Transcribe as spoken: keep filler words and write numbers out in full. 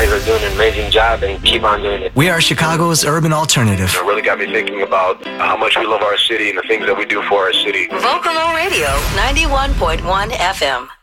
guys are doing an amazing job and keep on doing it. We are Chicago's urban alternative. It really got me thinking about how much we love our city and the things that we do for our city. Vocalo Radio, ninety-one point one F M.